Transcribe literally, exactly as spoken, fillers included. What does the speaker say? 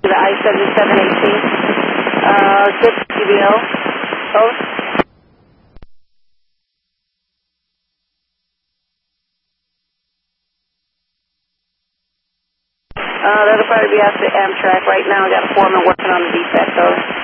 the I seventy-seven eighteen. Uh, good T V L. Post. Uh, that'll probably be after Amtrak. Right now, I got a foreman working on the defect, though.